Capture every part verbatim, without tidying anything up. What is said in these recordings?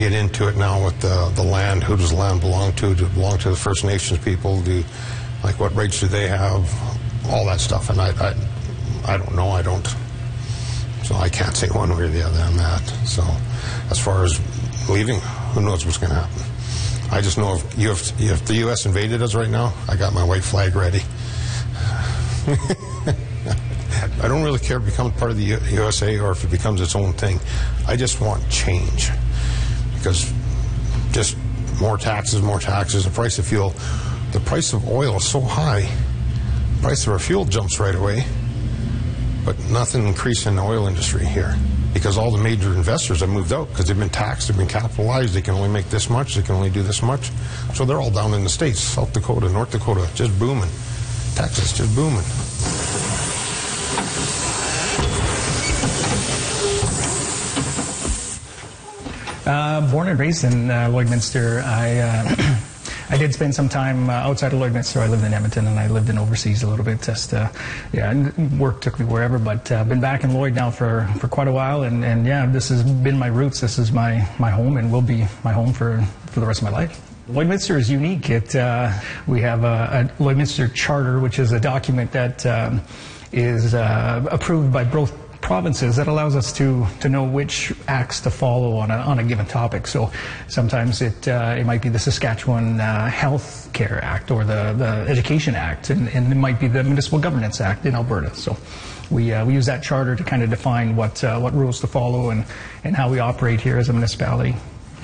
Get into it now with the, the land. Who does the land belong to? Does it belong to the First Nations people? Do, like, what rights do they have? All that stuff. And I, I, I don't know. I don't. So I can't say one way or the other on that. So as far as leaving, who knows what's going to happen? I just know if, you have, if the U S invaded us right now, I got my white flag ready. I don't really care if it becomes part of the U S A or if it becomes its own thing. I just want change. Because just more taxes, more taxes, the price of fuel. The price of oil is so high, the price of our fuel jumps right away, but nothing increased in the oil industry here. Because all the major investors have moved out because they've been taxed, they've been capitalized, they can only make this much, they can only do this much. So they're all down in the States, South Dakota, North Dakota, just booming. Texas, just booming. Uh, born and raised in uh, Lloydminster. I uh, I did spend some time uh, outside of Lloydminster. I lived in Edmonton and I lived in overseas a little bit. Just uh, yeah, and work took me wherever. But uh, been back in Lloyd now for, for quite a while. And, and yeah, this has been my roots. This is my, my home and will be my home for, for the rest of my life. Lloydminster is unique. It uh, we have a, a Lloydminster Charter, which is a document that um, is uh, approved by both provinces that allows us to to know which acts to follow on a on a given topic. So sometimes it uh, it might be the Saskatchewan uh, Health Care Act or the the Education Act, and, and it might be the Municipal Governance Act in Alberta. So we uh, we use that charter to kind of define what uh, what rules to follow and and how we operate here as a municipality.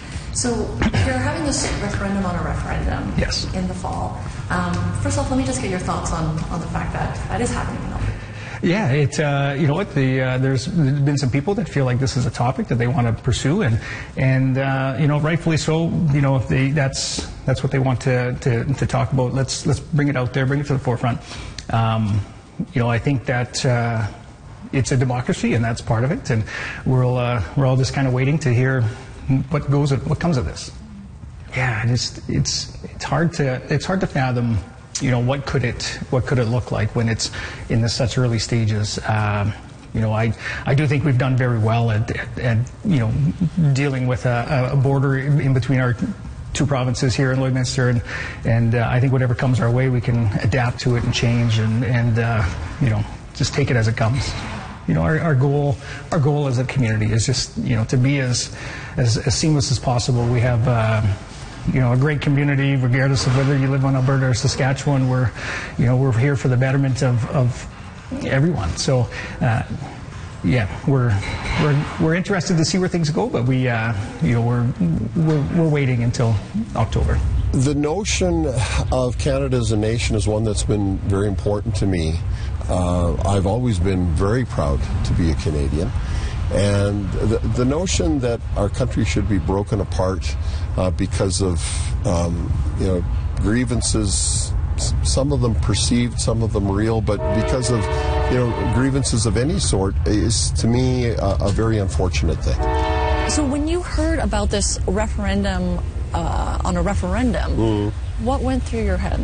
So you're having this referendum on a referendum yes. in the fall. Um, first off, let me just get your thoughts on on the fact that that is happening in Alberta. Yeah, it. Uh, you know what? The uh, there's been some people that feel like this is a topic that they want to pursue, and and uh, you know, rightfully so. You know, if they that's that's what they want to, to to talk about. Let's let's bring it out there, bring it to the forefront. Um, you know, I think that uh, it's a democracy, and that's part of it. And we're all, uh, we're all just kind of waiting to hear what goes what comes of this. Yeah, just it's it's hard to it's hard to fathom. You know, what could it what could it look like when it's in the such early stages? Um, you know, I I do think we've done very well at, at, at you know dealing with a, a border in between our two provinces here in Lloydminster, and and uh, I think whatever comes our way, we can adapt to it and change and and uh, you know just take it as it comes. You know, our, our goal our goal as a community is just you know to be as as, as seamless as possible. We have. Uh, You know, a great community, regardless of whether you live on Alberta or Saskatchewan. We're, you know, we're here for the betterment of, of everyone. So, uh, yeah, we're we're we're interested to see where things go, but we, uh, you know, we're, we're we're waiting until October. The notion of Canada as a nation is one that's been very important to me. Uh, I've always been very proud to be a Canadian. And the, the notion that our country should be broken apart uh, because of, um, you know, grievances, some of them perceived, some of them real, but because of, you know, grievances of any sort is, to me, a, a very unfortunate thing. So when you heard about this referendum uh, on a referendum, mm. what went through your head?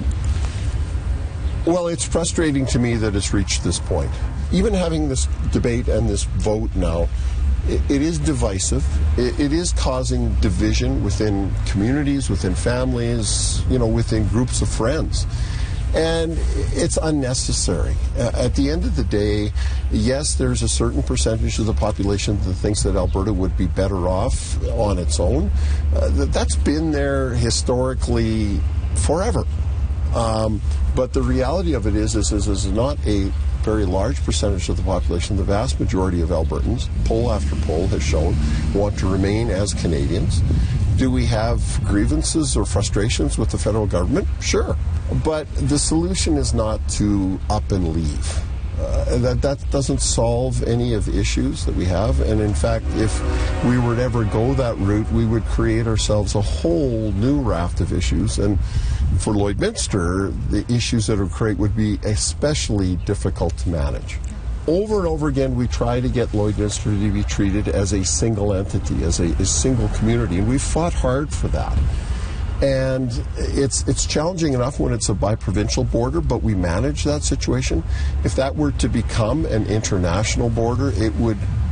Well, it's frustrating to me that it's reached this point. Even having this debate and this vote now, it, it is divisive. It, it is causing division within communities, within families, you know, within groups of friends. And it's unnecessary. Uh, at the end of the day, yes, there's a certain percentage of the population that thinks that Alberta would be better off on its own. Uh, that, that's been there historically forever. Um, but the reality of it is, is, is, is not a very large percentage of the population. The vast majority of Albertans, poll after poll has shown, want to remain as Canadians. Do we have grievances or frustrations with the federal government? Sure. But the solution is not to up and leave. Uh, that, that doesn't solve any of the issues that we have. And in fact, if we were to ever go that route, we would create ourselves a whole new raft of issues. And for Lloydminster, the issues that it would create would be especially difficult to manage. Over and over again, we try to get Lloydminster to be treated as a single entity, as a, a single community, and we've fought hard for that. And it's it's challenging enough when it's a bi-provincial border, but we manage that situation. If that were to become an international border, it would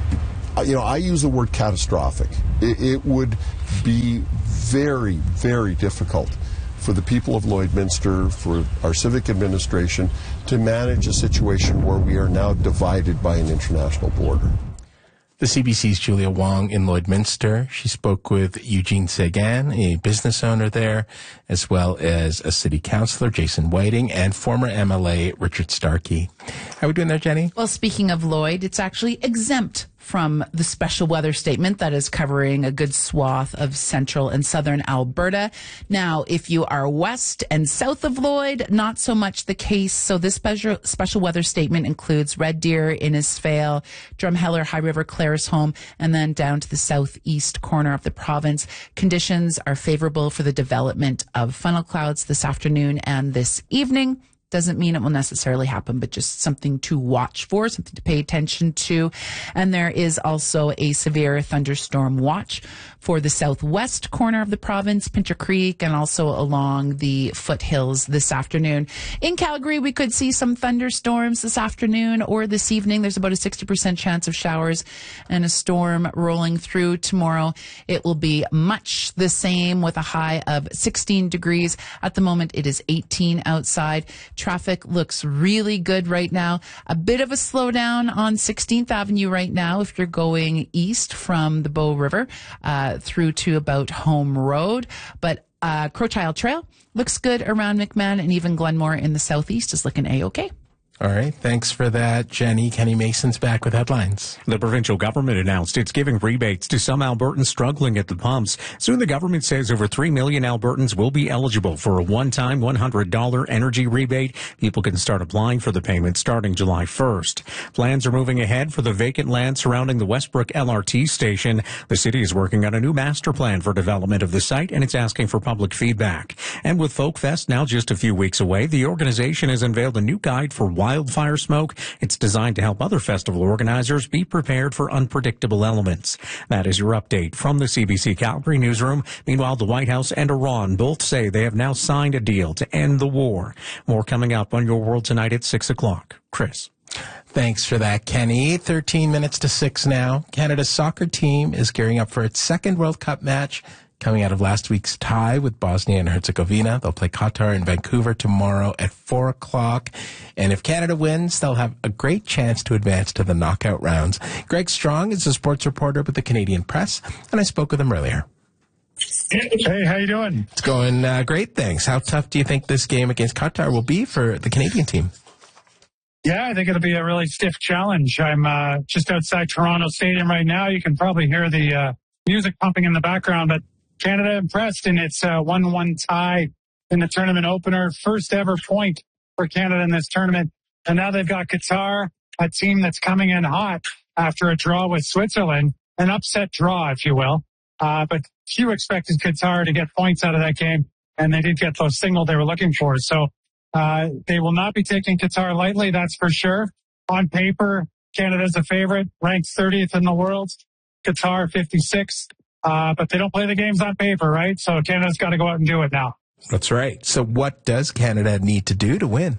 you know, I use the word catastrophic. It, it would be very, very difficult for the people of Lloydminster, for our civic administration, to manage a situation where we are now divided by an international border. The C B C's Julia Wong in Lloydminster. She spoke with Eugene Sagan, a business owner there, as well as a city councillor, Jason Whiting, and former M L A Richard Starkey. How are we doing there, Jenny? Well, speaking of Lloyd, it's actually exempt from the special weather statement that is covering a good swath of central and southern Alberta. Now, if you are west and south of Lloyd, not so much the case. So this special special weather statement includes Red Deer, Innisfail, Drumheller, High River, Claresholm, and then down to the southeast corner of the province. Conditions are favorable for the development of funnel clouds this afternoon and this evening. Doesn't mean it will necessarily happen, but just something to watch for, something to pay attention to. And there is also a severe thunderstorm watch for the southwest corner of the province, Pincher Creek, and also along the foothills this afternoon. In Calgary, we could see some thunderstorms this afternoon or this evening. There's about a sixty percent chance of showers and a storm rolling through tomorrow. It will be much the same with a high of sixteen degrees. At the moment, it is eighteen outside. Traffic looks really good right now. A bit of a slowdown on sixteenth Avenue right now if you're going east from the Bow River uh, through to about Home Road. But uh, Crowchild Trail looks good around McMahon, and even Glenmore in the southeast is looking A-OK. All right. Thanks for that, Jenny. Kenny Mason's back with headlines. The provincial government announced it's giving rebates to some Albertans struggling at the pumps. Soon the government says over three million Albertans will be eligible for a one-time one hundred dollars energy rebate. People can start applying for the payment starting July first. Plans are moving ahead for the vacant land surrounding the Westbrook L R T station. The city is working on a new master plan for development of the site, and it's asking for public feedback. And with Folk Fest now just a few weeks away, the organization has unveiled a new guide for wildfire smoke. It's designed to help other festival organizers be prepared for unpredictable elements. That is your update from the C B C Calgary newsroom. Meanwhile, the White House and Iran both say they have now signed a deal to end the war. More coming up on Your World Tonight at six o'clock. Chris. Thanks for that, Kenny. thirteen minutes to six now. Canada's soccer team is gearing up for its second World Cup match. Coming out of last week's tie with Bosnia and Herzegovina, they'll play Qatar in Vancouver tomorrow at four o'clock. And if Canada wins, they'll have a great chance to advance to the knockout rounds. Greg Strong is a sports reporter with the Canadian Press, and I spoke with him earlier. Hey, how you doing? It's going uh, great, thanks. How tough do you think this game against Qatar will be for the Canadian team? Yeah, I think it'll be a really stiff challenge. I'm uh, just outside Toronto Stadium right now. You can probably hear the uh, music pumping in the background, but Canada impressed in its uh, one one tie in the tournament opener. First ever point for Canada in this tournament. And now they've got Qatar, a team that's coming in hot after a draw with Switzerland, an upset draw, if you will. Uh, but few expected Qatar to get points out of that game, and they did get those signal they were looking for. So uh, they will not be taking Qatar lightly, that's for sure. On paper, Canada's a favorite, ranked thirtieth in the world. Qatar fifty-sixth. Uh, but they don't play the games on paper, right? So Canada's got to go out and do it now. That's right. So what does Canada need to do to win?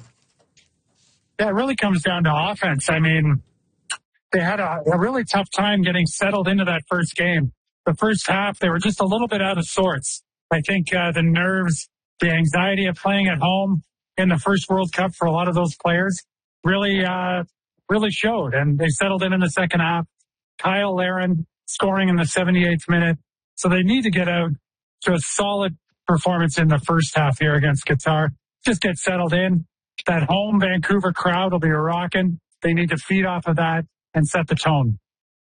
Yeah, it really comes down to offense. I mean, they had a, a really tough time getting settled into that first game. The first half, they were just a little bit out of sorts. I think uh, the nerves, the anxiety of playing at home in the first World Cup for a lot of those players really, uh, really showed. And they settled in in the second half. Kyle Larin scoring in the seventy-eighth minute. So they need to get out to a solid performance in the first half here against Qatar. Just get settled in. That home Vancouver crowd will be rocking. They need to feed off of that and set the tone.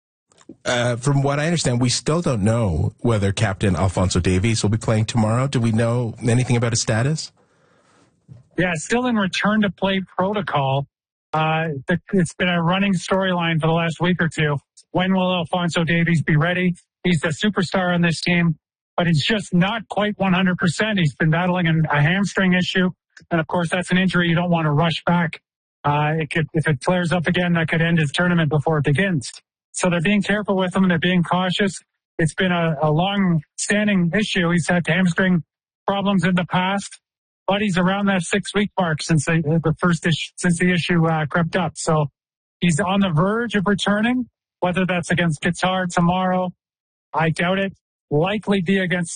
Uh, from what I understand, we still don't know whether Captain Alfonso Davies will be playing tomorrow. Do we know anything about his status? Yeah, still in return to play protocol. Uh, it's been a running storyline for the last week or two. When will Alfonso Davies be ready? He's the superstar on this team, but he's just not quite one hundred percent. He's been battling a hamstring issue. And of course, that's an injury you don't want to rush back. Uh, it could, if it flares up again, that could end his tournament before it begins. So they're being careful with him. They're being cautious. It's been a, a long-standing issue. He's had hamstring problems in the past, but he's around that six-week mark since the, the first issue, since the issue uh, crept up. So he's on the verge of returning. Whether that's against Qatar tomorrow, I doubt it. Likely be against